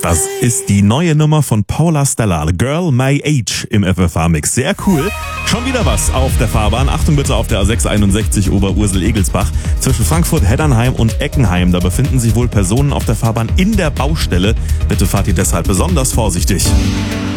Das ist die neue Nummer von Paula Stella, Girl My Age im FFH-Mix. Sehr cool. Schon wieder was auf der Fahrbahn. Achtung bitte auf der A661 Oberursel-Egelsbach. Zwischen Frankfurt, Heddernheim und Eckenheim. Da befinden sich wohl Personen auf der Fahrbahn in der Baustelle. Bitte fahrt ihr deshalb besonders vorsichtig.